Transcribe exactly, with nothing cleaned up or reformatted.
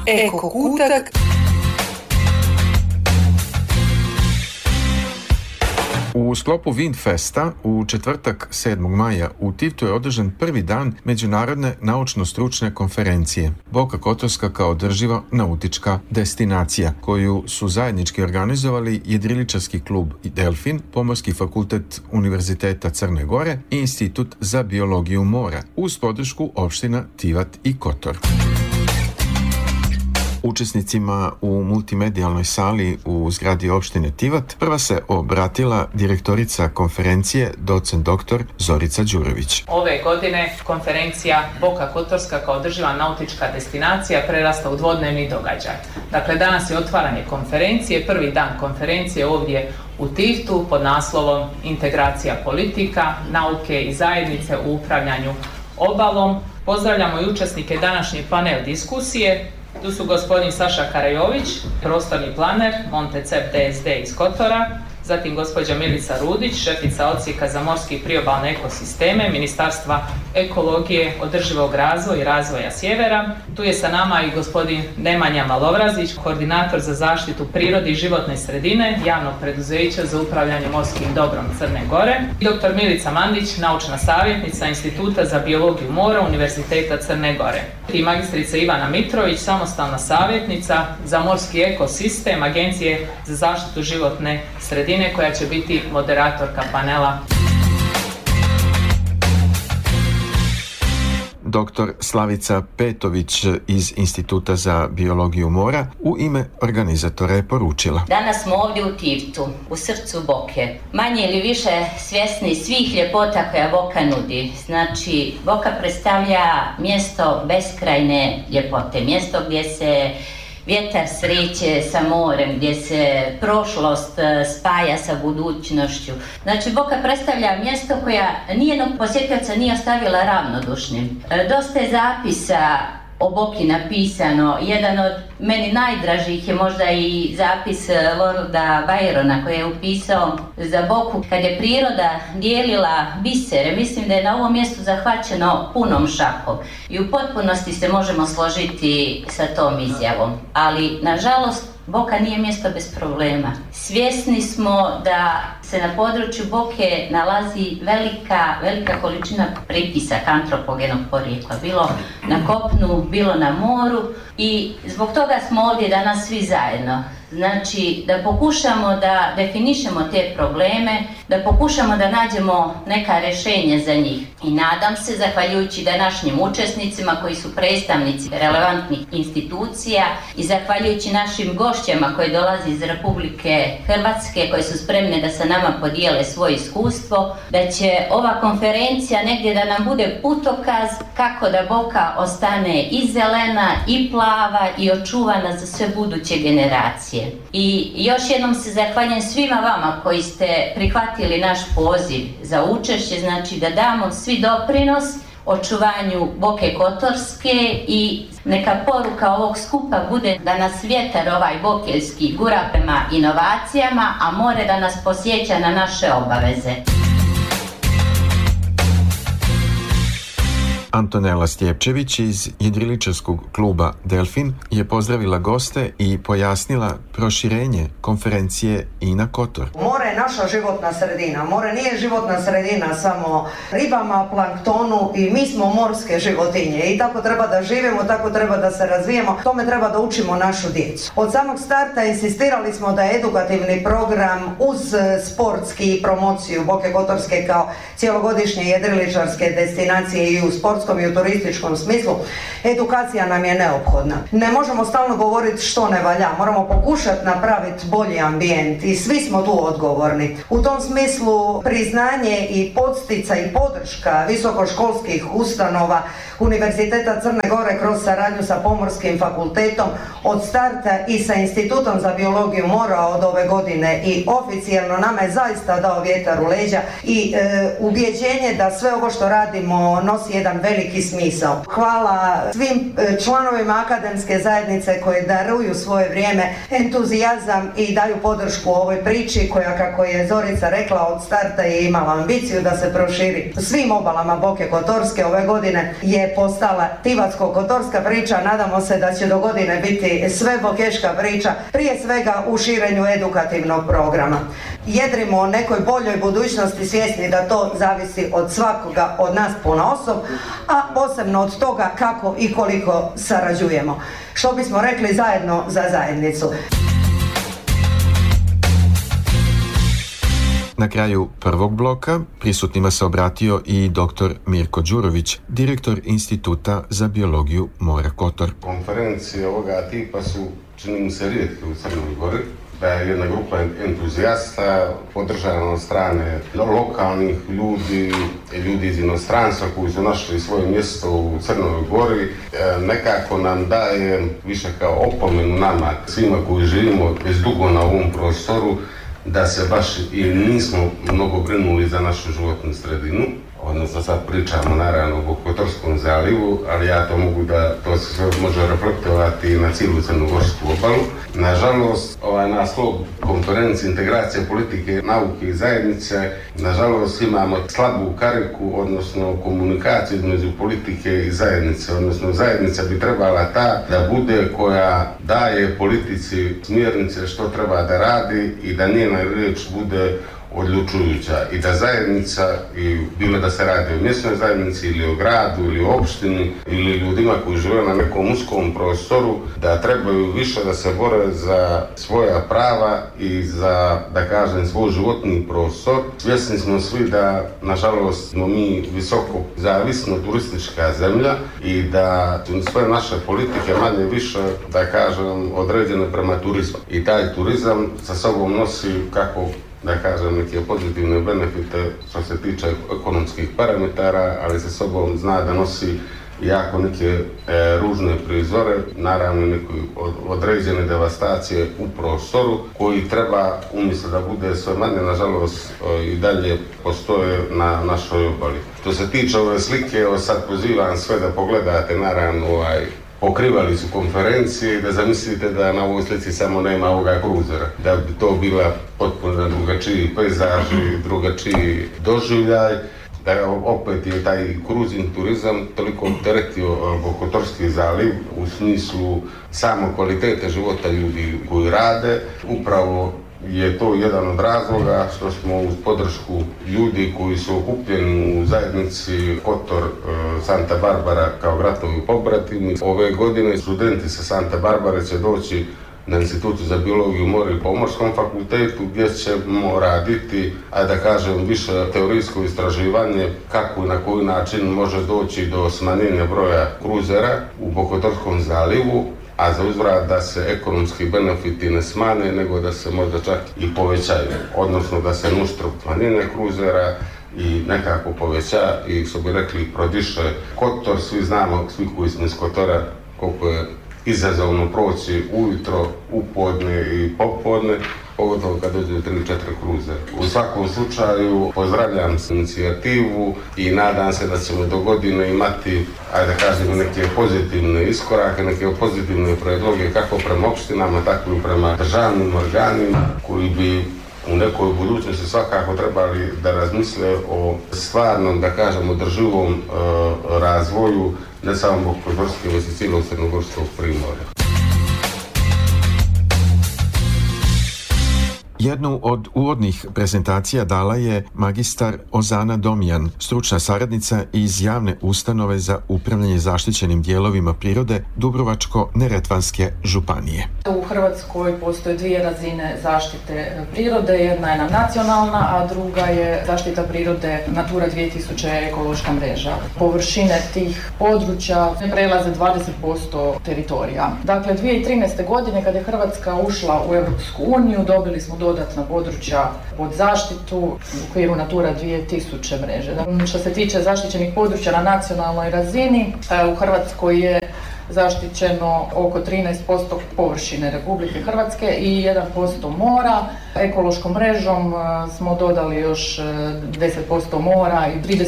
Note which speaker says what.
Speaker 1: Eko kutak.
Speaker 2: U sklopu Windfesta u četvrtak sedmog maja u Tivtu je održan prvi dan međunarodne naučno-stručne konferencije Boka Kotorska kao održiva nautička destinacija, koju su zajednički organizovali Jedriličarski klub Delfin, Pomorski fakultet Univerziteta Crne Gore i Institut za biologiju mora uz podršku opština Tivat i Kotor. Učesnicima u multimedijalnoj sali u zgradi opštine Tivat prva se obratila direktorica konferencije, docent doktor Zorica Đurović.
Speaker 3: Ove godine konferencija Boka Kotorska kao održiva nautička destinacija prerasta u dvodnevni događaj. Dakle, danas je otvaranje konferencije, prvi dan konferencije ovdje u Tivtu pod naslovom Integracija politika, nauke i zajednice u upravljanju obalom. Pozdravljamo i učesnike današnje panel diskusije. Tu su gospodin Saša Karajović, prostorni planer Montecep D S D iz Kotora, zatim gospođa Milica Rudić, šefica odsjeka za morski i priobalne ekosisteme Ministarstva ekologije, održivog razvoja i razvoja sjevera. Tu je sa nama i gospodin Nemanja Malovrazić, koordinator za zaštitu prirode i životne sredine javnog preduzeća za upravljanje morskim dobrom Crne Gore. I doktor Milica Mandić, naučna savjetnica Instituta za biologiju mora Univerziteta Crne Gore. I magistrica Ivana Mitrović, samostalna savjetnica za morski ekosistem Agencije za zaštitu životne sredine, koja će biti moderatorka panela.
Speaker 2: Doktor Slavica Petović iz Instituta za biologiju mora u ime organizatora je poručila:
Speaker 4: Danas smo ovdje u Tivtu, u srcu Boke. Manje ili više svjesni svih ljepota koja Boka nudi. Znači, Boka predstavlja mjesto beskrajne ljepote, mjesto gdje se vjetar sreće sa morem, gdje se prošlost spaja sa budućnošću. Znači, Boka predstavlja mjesto koja nijednog posjetioca nije ostavila ravnodušnim. Dosta je zapisa o Boki napisano. Jedan od meni najdražih je možda i zapis Lorda Byrona koji je upisao za Boku kad je priroda dijelila bisere. Mislim da je na ovom mjestu zahvaćeno punom šakom i u potpunosti se možemo složiti sa tom izjavom. Ali, nažalost, Boka nije mjesto bez problema. Svjesni smo da se na području Boke nalazi velika, velika količina pritisaka antropogenog porijekla, bilo na kopnu, bilo na moru, i zbog toga smo ovdje danas svi zajedno. Znači, da pokušamo da definišemo te probleme, da pokušamo da nađemo neka rješenja za njih. I nadam se, zahvaljujući današnjim učesnicima koji su predstavnici relevantnih institucija i zahvaljujući našim gošćama koji dolaze iz Republike Hrvatske, koji su spremne da sa nama podijele svoje iskustvo, da će ova konferencija negdje da nam bude putokaz kako da Boka ostane i zelena, i plava, i očuvana za sve buduće generacije. I još jednom se zahvaljujem svima vama koji ste prihvatili naš poziv za učešće, znači da damo svi doprinos očuvanju Boke Kotorske, i neka poruka ovog skupa bude da nas vjetar ovaj bokeljski gura prema inovacijama, a more da nas posjeća na naše obaveze.
Speaker 2: Antonela Stjepčević iz Jedriličarskog kluba Delfin je pozdravila goste i pojasnila proširenje konferencije i na Kotor.
Speaker 5: More je naša životna sredina. More nije životna sredina samo ribama, planktonu, i mi smo morske životinje i tako treba da živimo, tako treba da se razvijemo, tome treba da učimo našu djecu. Od samog starta insistirali smo da je edukativni program uz sportski i promociju Boke Kotorske kao cijelogodišnje jedriličarske destinacije i u sportskom i u turističkom smislu, edukacija nam je neophodna. Ne možemo stalno govoriti što ne valja, moramo pokušati napraviti bolji ambijent i svi smo tu odgovorni. U tom smislu priznanje i podsticaj i podrška visokoškolskih ustanova Univerziteta Crne Gore kroz saradnju sa Pomorskim fakultetom od starta i sa Institutom za biologiju mora od ove godine i oficijalno nama je zaista dao vjetar u leđa i e, ubjeđenje da sve ovo što radimo nosi jedan veliki smisao. Hvala svim članovima akademske zajednice koje daruju svoje vrijeme, entuzijazam i daju podršku ovoj priči koja, kako je Zorica rekla, od starta je imala ambiciju da se proširi svim obalama Boke Kotorske. Ove godine je je postala Tivatsko-kotorska priča, nadamo se da će do godine biti sve bokeška priča, prije svega u širenju edukativnog programa. Jedrimo o nekoj boljoj budućnosti, svjesni da to zavisi od svakoga od nas ponaosob, a posebno od toga kako i koliko sarađujemo. Što bismo rekli, zajedno za zajednicu.
Speaker 2: Na kraju prvog bloka prisutnima se obratio i doktor Mirko Đurović, direktor Instituta za biologiju Mora Kotor.
Speaker 1: Konferencije ovoga tipa su, čini mi se, rijetke u Crnoj Gori, da je jedna grupa entuzijasta podržana od strane lokalnih ljudi, ljudi iz inostranstva koji su našli svoje mjesto u Crnoj Gori, nekako nam daje više kao opomenu nama, svima koji živimo već dugo na ovom prostoru, da se baš i nismo mnogo brinuli za našu životnu sredinu. Odnosno sad pričamo naravno o Kotorskom zalivu, ali ja to mogu da to se može reflektovati na cijelu crnogorsku obalu. Nažalost, ovaj naslov konferencije integracije politike, nauke i zajednice, nažalost imamo slabu kariku, odnosno komunikaciju između politike i zajednice, odnosno zajednica bi trebala ta da bude koja daje politici smjernice što treba da radi i da njena riječ bude odlučujuća i da zajednica, i bilo da se radi o mjesnoj zajednici ili o gradu ili o opštini ili ljudima koji žive na nekom uskom prostoru, da trebaju više da se bore za svoja prava i za, da kažem, svoj životni prostor. Svjesni smo svi da, nažalost, smo mi visoko zavisno turistička zemlja i da sve naše politike manje više, da kažem, određene prema turizmu. I taj turizam sa sobom nosi, kako da kažem, neke pozitivne benefite što se tiče ekonomskih parametara, ali sa sobom zna da nosi jako neke e, ružne prizore, naravno neke određene devastacije u prostoru koji treba, umjesto da bude sve manje, nažalost e, i dalje postoje na našoj obali. Što se tiče ove slike, evo sad pozivam sve da pogledate, naravno ovaj pokrivali su konferencije i da zamislite da na ovoj slici samo nema ovoga kruzera. Da bi to bila potpuno drugačiji pejzaž i drugačiji doživljaj. Da opet je taj kruzin turizam toliko opteretio Kotorski zaliv u smislu samo kvalitete života ljudi koji rade. Upravo je to jedan od razloga što smo uz podršku ljudi koji su okupljeni u zajednici Kotor Santa Barbara kao gratovi pobratimi. Ove godine studenti sa Santa Barbare će doći na Institutu za biologiju mora i Pomorskom fakultetu gdje ćemo raditi, a da kažem, više teorijsko istraživanje kako i na koji način može doći do smanjenja broja kruzera u Bokotorskom zalivu, a za uzvrat da se ekonomski benefiti ne smane, nego da se možda čak i povećaju, odnosno da se nuštro smanjenja kruzera i nekako poveća i, što bi rekli, prodiše Kotor. Svi znamo, svi koji smo iz Kotora, koliko je izazovno proći ujutro, u podne i popodne, pogotovo kad dođe tri četiri kruzera. U svakom slučaju pozdravljam inicijativu i nadam se da ćemo do godine imati, ajde da kažemo, neke pozitivne iskorake, neke pozitivne predloge kako prema opštinama, tako i prema državnim organima koji bi u nekoj budućnosti svakako trebali da razmisle o stvarnom, da kažemo, održivom e, razvoju ne samo Kotorske, već i cijelog crnogorskog primorja.
Speaker 2: Jednu od uvodnih prezentacija dala je magistar Ozana Domjan, stručna saradnica iz javne ustanove za upravljanje zaštićenim dijelovima prirode Dubrovačko-neretvanske županije.
Speaker 6: U Hrvatskoj postoje dvije razine zaštite prirode, jedna je nacionalna, a druga je zaštita prirode Natura dvije tisuće ekološka mreža. Površine tih područja ne prelaze dvadeset posto teritorija. Dakle, dvije tisuće trinaeste. godine kad je Hrvatska ušla u Europsku uniju, dobili smo dodatna područja pod zaštitu u okviru Natura dvije tisuće mreže. Što se tiče zaštićenih područja na nacionalnoj razini, u Hrvatskoj je zaštićeno oko trinaest posto površine Republike Hrvatske i jedan posto mora. Ekološkom mrežom smo dodali još deset posto mora i trideset